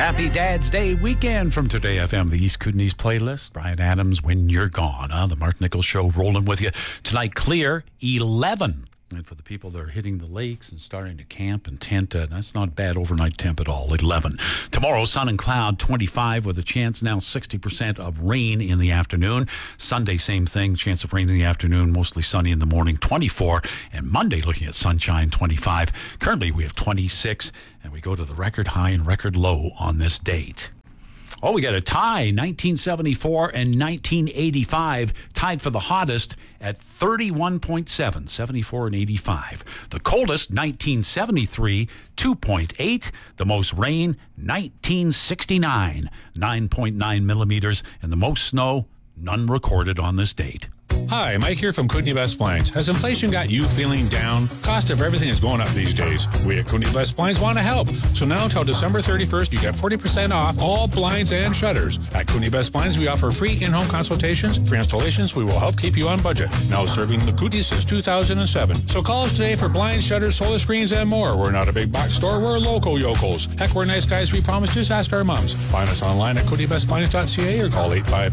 Happy Dad's Day weekend from Today FM, the East Kootenays playlist. Brian Adams, When You're Gone. The Mark Nichols Show rolling with you. Tonight, clear 11. And for the people that are hitting the lakes and starting to camp and tent, that's not bad overnight temp at all, 11. Tomorrow, sun and cloud, 25 with a chance now 60% of rain in the afternoon. Sunday, same thing, chance of rain in the afternoon, mostly sunny in the morning, 24. And Monday, looking at sunshine, 25. Currently, we have 26, and we go to the record high and record low on this date. Oh, we got a tie, 1974 and 1985, tied for the hottest at 31.7, 74 and 85. The coldest, 1973, 2.8. The most rain, 1969, 9.9 millimeters. And the most snow, none recorded on this date. Hi, Mike here from Kootenay Best Blinds. Has inflation got you feeling down? Cost of everything is going up these days. We at Kootenay Best Blinds want to help. So now until December 31st, you get 40% off all blinds and shutters. At Kootenay Best Blinds, we offer free in-home consultations, free installations. We will help keep you on budget. Now serving the Kootenays since 2007. So call us today for blinds, shutters, solar screens, and more. We're not a big box store. We're local yokels. Heck, we're nice guys. We promise. Just ask our moms. Find us online at KootenayBestBlinds.ca or call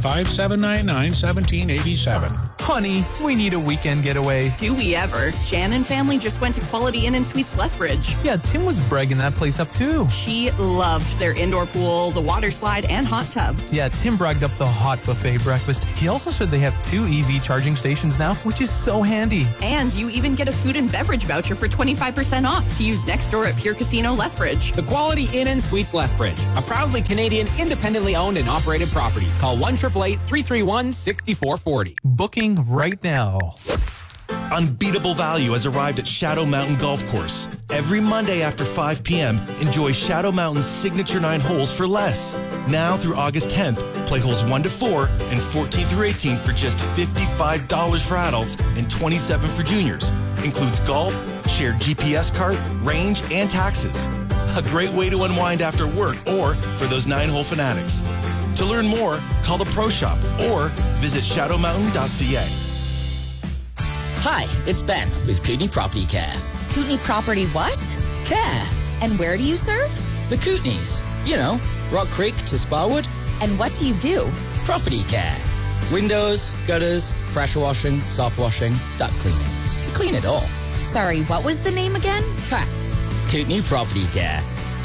855-799-1787. Honey, we need a weekend getaway. Do we ever? Jan and family just went to Quality Inn and Suites Lethbridge. Yeah, Tim was bragging that place up too. She loved their indoor pool, the water slide, and hot tub. Yeah, Tim bragged up the hot buffet breakfast. He also said they have 2 EV charging stations now, which is so handy. And you even get a food and beverage voucher for 25% off to use next door at Pure Casino Lethbridge. The Quality Inn and Suites Lethbridge, a proudly Canadian, independently owned and operated property. Call 1-888-331-6440. Booking right now. Unbeatable value has arrived at Shadow Mountain Golf Course. Every Monday after 5 p.m., enjoy Shadow Mountain's signature 9 holes for less. Now through August 10th, play holes 1 to 4 and 14 through 18 for just $55 for adults and $27 for juniors. Includes golf, shared GPS cart, range, and taxes. A great way to unwind after work or for those 9-hole fanatics. To learn more, call the Pro Shop or visit shadowmountain.ca. Hi, it's Ben with Kootenay Property Care. Kootenay Property what? Care. And where do you serve? The Kootenays. You know, Rock Creek to Sparwood. And what do you do? Property care. Windows, gutters, pressure washing, soft washing, duct cleaning. We clean it all. Sorry, what was the name again? Ha! Kootenay Property Care.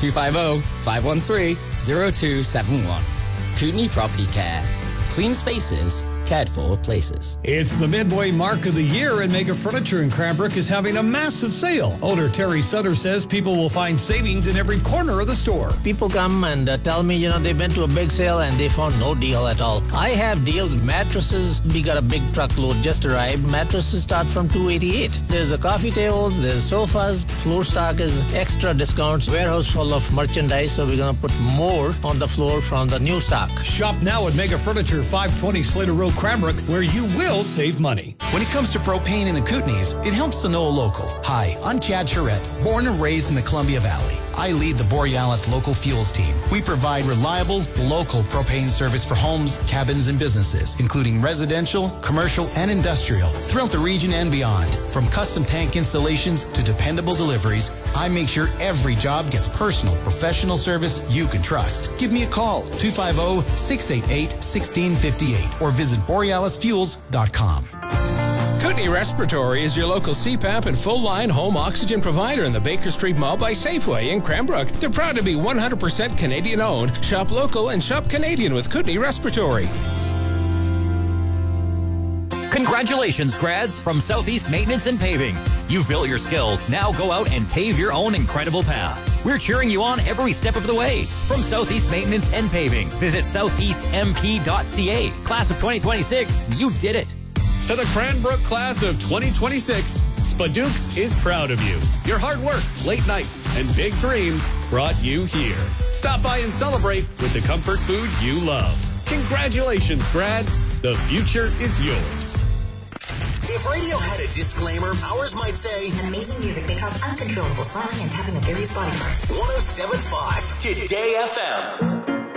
250-513-0271. Kootenay Property Care. Clean spaces, cared for places. It's the midway mark of the year, and Mega Furniture in Cranbrook is having a massive sale. Owner Terry Sutter says people will find savings in every corner of the store. People come and tell me, they've been to a big sale and they found no deal at all. I have deals. Mattresses, we got a big truckload just arrived. Mattresses start from $288. There's the coffee tables, there's sofas, floor stock is extra discounts, warehouse full of merchandise, so we're going to put more on the floor from the new stock. Shop now at Mega Furniture, 520 Slater Road, Cranbrook, where you will save money. When it comes to propane in the Kootenays, it helps to know a local. Hi, I'm Chad Charette, born and raised in the Columbia Valley. I lead the Borealis Local Fuels team. We provide reliable, local propane service for homes, cabins, and businesses, including residential, commercial, and industrial, throughout the region and beyond. From custom tank installations to dependable deliveries, I make sure every job gets personal, professional service you can trust. Give me a call, 250-688-1658, or visit BorealisFuels.com. Kootenay Respiratory is your local CPAP and full-line home oxygen provider in the Baker Street Mall by Safeway in Cranbrook. They're proud to be 100% Canadian-owned. Shop local and shop Canadian with Kootenay Respiratory. Congratulations, grads, from Southeast Maintenance and Paving. You've built your skills. Now go out and pave your own incredible path. We're cheering you on every step of the way. From Southeast Maintenance and Paving, visit southeastmp.ca. Class of 2026, you did it. To the Cranbrook class of 2026, Spadukes is proud of you. Your hard work, late nights, and big dreams brought you here. Stop by and celebrate with the comfort food you love. Congratulations, grads. The future is yours. If radio had a disclaimer, ours might say, amazing music that causes uncontrollable sawing and tapping of various body parts. 107.5 Today FM.